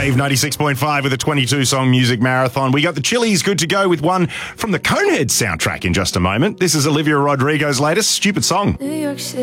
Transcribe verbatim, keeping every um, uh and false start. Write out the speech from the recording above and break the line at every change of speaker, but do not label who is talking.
Wave ninety-six point five with a twenty-two song music marathon. We got the Chili's good to go with one from the Coneheads soundtrack in just a moment. This is Olivia Rodrigo's latest Stupid Song.
New York City.